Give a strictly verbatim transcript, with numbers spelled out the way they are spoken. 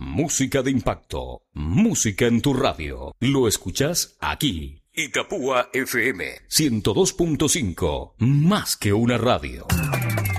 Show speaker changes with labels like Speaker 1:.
Speaker 1: Música de impacto, música en tu radio. Lo escuchás aquí. Itapúa F M ciento dos punto cinco, más que una radio.